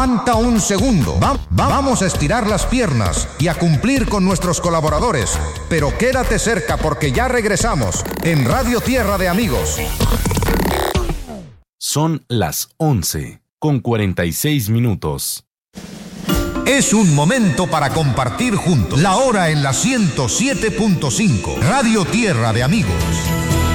Aguanta un segundo. Vamos a estirar las piernas y a cumplir con nuestros colaboradores. Pero quédate cerca porque ya regresamos en Radio Tierra de Amigos. Son las 11:46. Es un momento para compartir juntos. La hora en la 107.5. Radio Tierra de Amigos.